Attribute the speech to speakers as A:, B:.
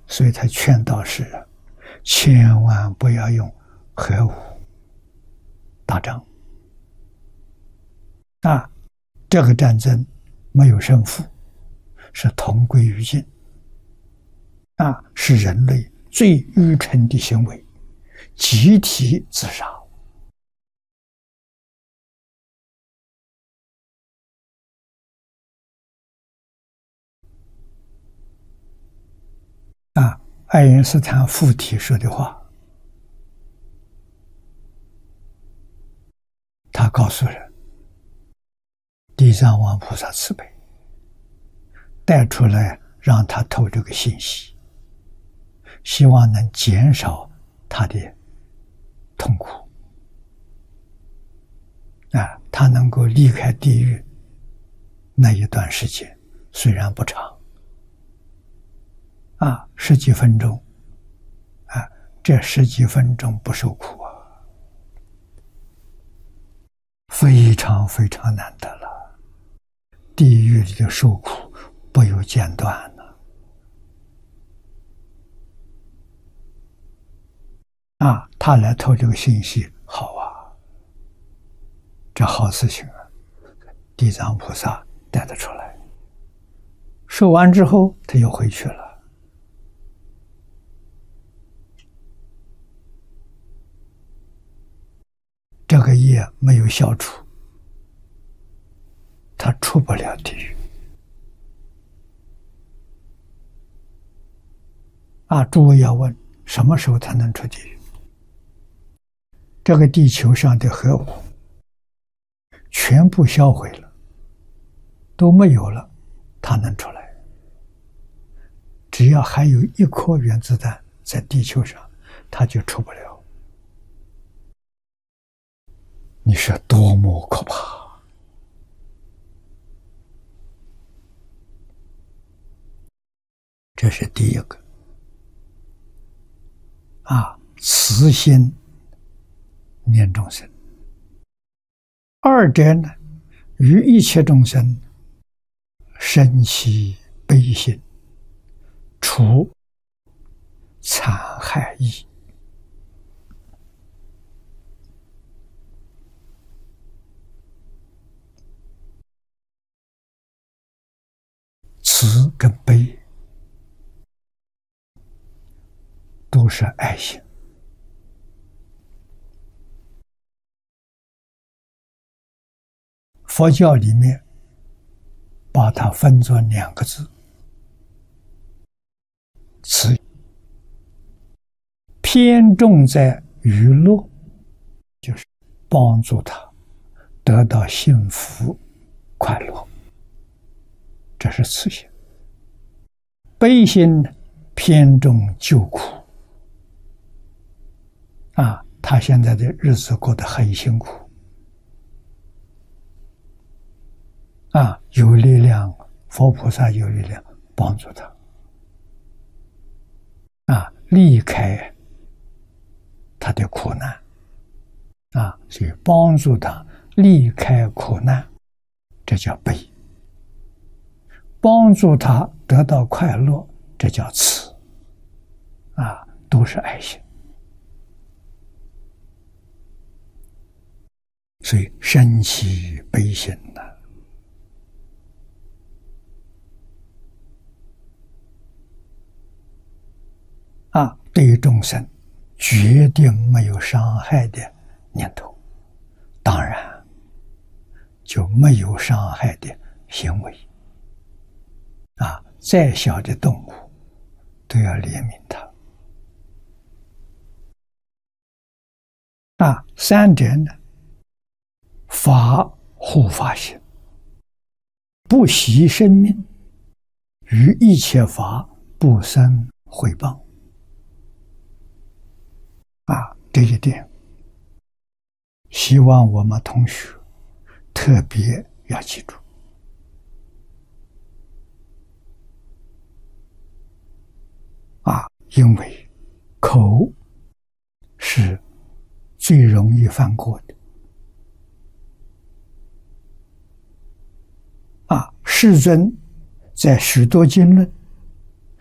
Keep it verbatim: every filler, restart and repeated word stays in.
A: 所以他劝导世人，千万不要用核武打仗。啊，这个战争没有胜负，是同归于尽。啊，是人类最愚蠢的行为，集体自杀。啊，爱因斯坦附体说的话，他告诉人，地藏王菩萨慈悲，带出来让他透这个信息，希望能减少他的痛苦。啊，他能够离开地狱那一段时间，虽然不长，啊，十几分钟，啊，这十几分钟不受苦啊，非常非常难得了。地狱里的受苦不有间断了。啊，他来透这个信息，好啊，这好事情啊！地藏菩萨带得出来，受完之后他又回去了。这个业没有消除，他出不了地狱。啊，诸位要问，什么时候才能出地狱？这个地球上的核武全部销毁了，都没有了，它能出来。只要还有一颗原子弹在地球上，它就出不了。你说多么可怕！这是第一个。啊，慈心念众生。二者呢，于一切众生生起悲心，除残害意。慈跟悲都是爱心。佛教里面把它分作两个字，慈，偏重在娱乐，就是帮助他得到幸福快乐，这是慈心。悲心偏重救苦。啊，他现在的日子过得很辛苦。啊，有力量，佛菩萨有力量帮助他。啊，离开他的苦难。啊，所以帮助他离开苦难，这叫悲。帮助他得到快乐，这叫慈。啊，都是爱心。所以生起悲心呐。啊，对于众生决定没有伤害的念头，当然就没有伤害的行为。啊，再小的动物都要怜悯它。啊，三者呢，法护法心，不惜生命，于一切法不生毁谤。啊，这一点，希望我们同学特别要记住。啊，因为口是最容易犯过的。啊，世尊在许多经论